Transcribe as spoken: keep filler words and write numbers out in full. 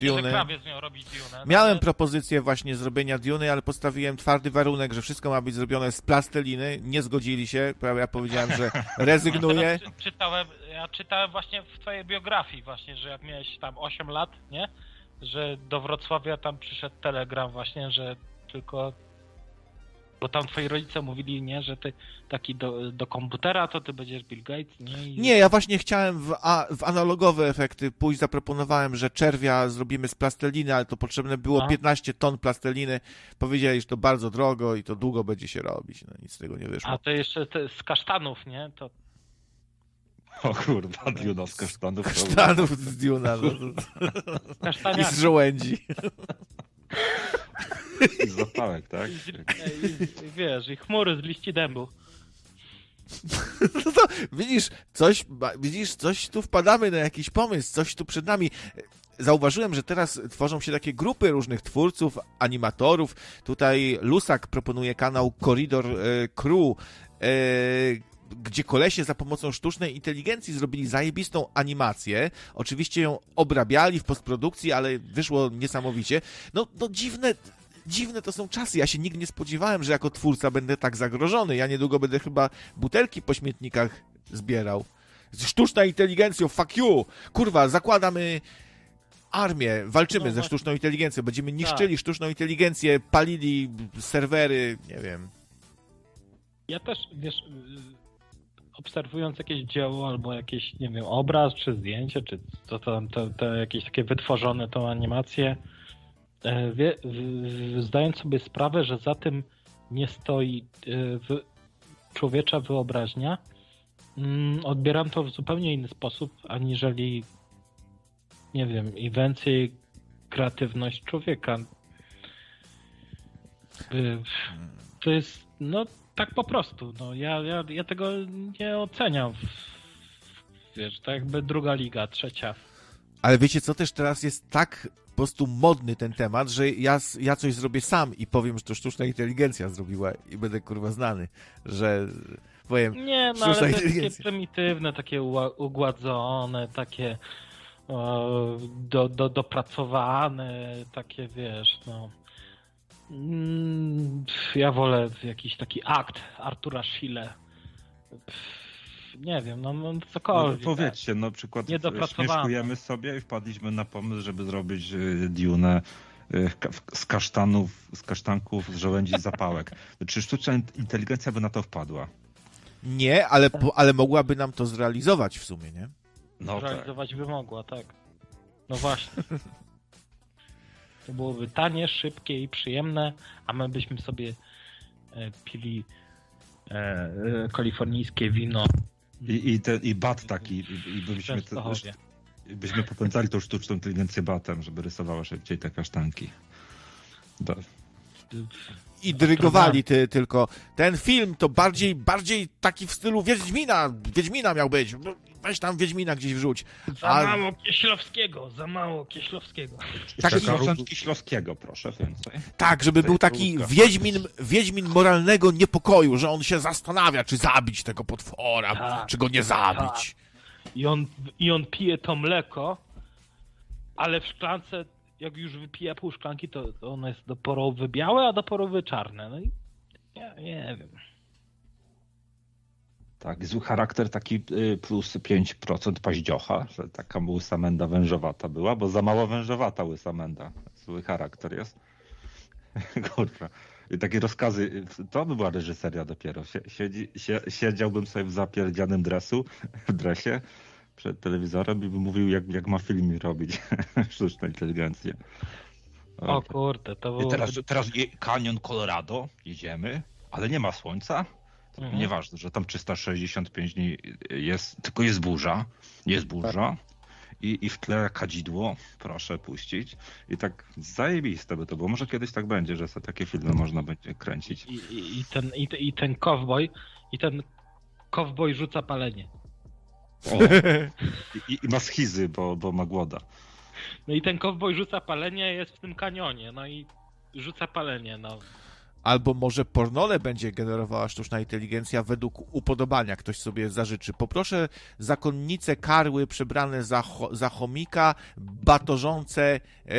Duny. Że krawiec miał robić Dune. Miałem ale... propozycję właśnie zrobienia Duny, ale postawiłem twardy warunek, że wszystko ma być zrobione z plasteliny. Nie zgodzili się. Ja powiedziałem, że rezygnuję. Ja czytałem, ja czytałem właśnie w twojej biografii właśnie, że jak miałeś tam osiem lat, nie? Że do Wrocławia tam przyszedł telegram właśnie, że tylko... Bo tam twoi rodzice mówili, nie, że ty taki do, do komputera, to ty będziesz Bill Gates, nie? I... Nie, ja właśnie chciałem w, a, w analogowe efekty pójść. Zaproponowałem, że czerwia zrobimy z plasteliny, ale to potrzebne było A? piętnaście ton plasteliny. Powiedzieli, że to bardzo drogo i to długo będzie się robić. No nic z tego nie wyszło. A to jeszcze te z kasztanów, nie? To... O kurwa, Duna z kasztanów. Kasztanów z Duna. No. I z żołędzi. I z zapałek, tak? I, i, i, wiesz, i chmury z liści dębu. No to widzisz, coś, widzisz, coś tu wpadamy na jakiś pomysł, coś tu przed nami. Zauważyłem, że teraz tworzą się takie grupy różnych twórców, animatorów. Tutaj Lusak proponuje kanał Corridor Crew, gdzie kolesie za pomocą sztucznej inteligencji zrobili zajebistą animację. Oczywiście ją obrabiali w postprodukcji, ale wyszło niesamowicie. No, no dziwne... Dziwne to są czasy. Ja się nigdy nie spodziewałem, że jako twórca będę tak zagrożony. Ja niedługo będę chyba butelki po śmietnikach zbierał. Sztuczna inteligencja, fuck you! Kurwa, zakładamy armię, walczymy no ze sztuczną inteligencją. Będziemy niszczyli tak. sztuczną inteligencję, palili serwery, nie wiem. Ja też, wiesz, obserwując jakieś dzieło albo jakiś, nie wiem, obraz, czy zdjęcie, czy to, to, to, to jakieś takie wytworzone tą animację, Wie, zdając sobie sprawę, że za tym nie stoi wy, człowiecza wyobraźnia, odbieram to w zupełnie inny sposób, aniżeli, nie wiem, inwencję i kreatywność człowieka. To jest, no, tak po prostu. No, ja, ja, ja tego nie oceniam. Wiesz, tak jakby druga liga, trzecia. Ale wiecie co, też teraz jest tak po prostu modny ten temat, że ja, ja coś zrobię sam i powiem, że to sztuczna inteligencja zrobiła i będę kurwa znany, że powiem nie, no ale to jest takie prymitywne, takie ugładzone, takie o, do, do, dopracowane, takie wiesz, no. Ja wolę jakiś taki akt Artura Schille. Nie wiem, no, no cokolwiek. No, powiedzcie, na przykład śmieszkujemy sobie i wpadliśmy na pomysł, żeby zrobić Dune z kasztanów, z kasztanków, z żołędzi, z zapałek. Czy sztuczna inteligencja by na to wpadła? Nie, ale, ale mogłaby nam to zrealizować w sumie, nie? No zrealizować tak. by mogła, tak. No właśnie. To byłoby tanie, szybkie i przyjemne, a my byśmy sobie e, pili e, e, kalifornijskie wino. I, i, te, i bat taki, i, i byśmy, te, byśmy popędzali tą sztuczną inteligencję batem, żeby rysowała szybciej te kasztanki. Do... I dyrygowali ty, tylko. Ten film to bardziej, bardziej taki w stylu Wiedźmina. Wiedźmina miał być. Weź tam Wiedźmina gdzieś wrzuć. Za A... mało Kieślowskiego, za mało Kieślowskiego. Taki Taki... Kieślowskiego, proszę więcej. Tak, żeby był taki Wiedźmin, Wiedźmin moralnego niepokoju, że on się zastanawia, czy zabić tego potwora, tak, czy go nie zabić. Tak. I on, I on pije to mleko, ale w szklance, jak już wypija pół szklanki, to ono jest do połowy białe, a do połowy czarne. No i ja nie wiem. Tak, zły charakter taki plus pięć procent paździocha, że taka łysa menda wężowata była, bo za mało wężowata łysa menda. Zły charakter jest. Kurwa. I takie rozkazy, to by była reżyseria dopiero. Siedzi, siedziałbym sobie w zapierdzianym dresu, w dresie przed telewizorem i bym mówił, jak, jak ma film robić. Sztuczną inteligencję. O, o kurde, to było... I teraz, teraz Canyon Colorado, jedziemy, ale nie ma słońca. Mhm. Nieważne, że tam trzysta sześćdziesiąt pięć dni jest, tylko jest burza, jest burza i, i w tle kadzidło, proszę puścić. I tak zajebiste by to było. Może kiedyś tak będzie, że sobie takie filmy można będzie kręcić. I, i, i ten, i, i ten cowboy, i ten cowboy rzuca palenie. O, i, i ma schizy, bo, bo ma głoda. No i ten cowboy rzuca palenie, jest w tym kanionie, no i rzuca palenie, no. Albo może pornole będzie generowała sztuczna inteligencja według upodobania. Ktoś sobie zażyczy. Poproszę zakonnice karły przebrane za, cho- za chomika, batorzące